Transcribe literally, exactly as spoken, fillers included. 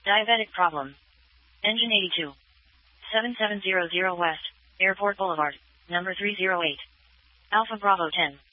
Diabetic problem. Engine eighty-two. seven seven zero zero West, Airport Boulevard, number three zero eight. Alpha Bravo ten.